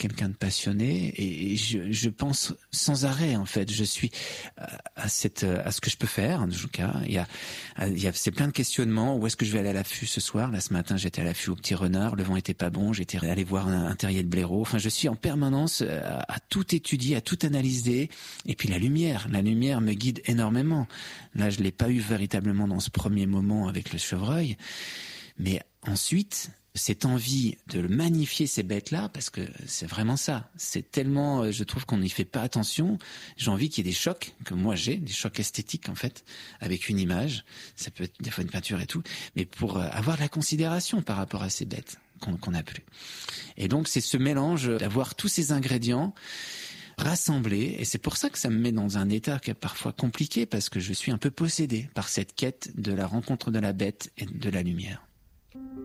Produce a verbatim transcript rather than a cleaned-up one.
quelqu'un de passionné et, et je, je pense sans arrêt en fait. Je suis à, à cette à ce que je peux faire en tout cas. Il y a il y a c'est plein de questionnements. Où est-ce que je vais aller à l'affût ce soir? Là ce matin j'étais à l'affût au Petit Renard. Le vent était pas bon. J'étais allé voir un, un terrier de blaireau. Enfin je suis en permanence à, à tout étudier, à tout analyser. Et puis la lumière, la lumière me guide énormément. Là je l'ai pas eu véritablement dans ce premier moment avec le chevreuil, mais ensuite cette envie de magnifier ces bêtes-là, parce que c'est vraiment ça. C'est tellement, je trouve qu'on n'y fait pas attention. J'ai envie qu'il y ait des chocs, que moi j'ai, des chocs esthétiques en fait, avec une image. Ça peut être des fois une peinture et tout, mais pour avoir de la considération par rapport à ces bêtes qu'on qu'on n'a plus. Et donc c'est ce mélange d'avoir tous ces ingrédients rassemblés, et c'est pour ça que ça me met dans un état qui est parfois compliqué, parce que je suis un peu possédé par cette quête de la rencontre de la bête et de la lumière.